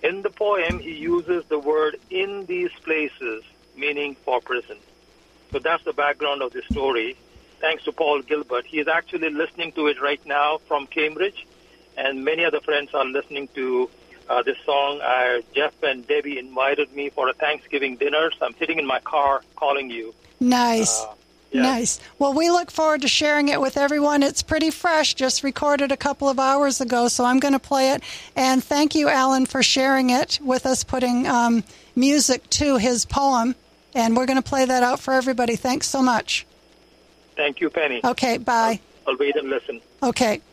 In the poem, he uses the word "in these places," meaning for prison. So that's the background of the story. Thanks to Paul Gilbert. He is actually listening to it right now from Cambridge, and many other friends are listening to this song. Jeff and Debbie invited me for a Thanksgiving dinner, so I'm sitting in my car calling you. Nice. Yes. Nice. Well, we look forward to sharing it with everyone. It's pretty fresh, just recorded a couple of hours ago, so I'm going to play it. And thank you, Alan, for sharing it with us, putting music to his poem. And we're going to play that out for everybody. Thanks so much. Thank you, Penny. Okay, bye. I'll wait and listen. Okay.